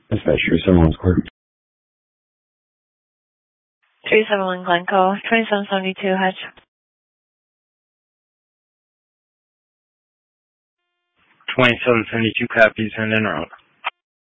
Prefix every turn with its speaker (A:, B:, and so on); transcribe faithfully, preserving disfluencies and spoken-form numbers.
A: Dispatch three seven one Square.
B: three seven one Glencoe, twenty-seven seventy-two Hutch.
C: twenty-seven seventy-two copies and en route.